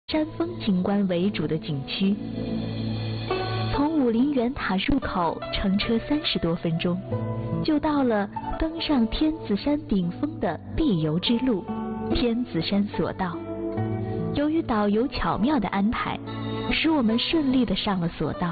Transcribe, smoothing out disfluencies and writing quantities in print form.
山峰景观为主的景区。从武陵源塔入口乘车30多分钟，就到了登上天子山顶峰的必游之路——天子山索道。由于导游巧妙的安排，使我们顺利地上了索道。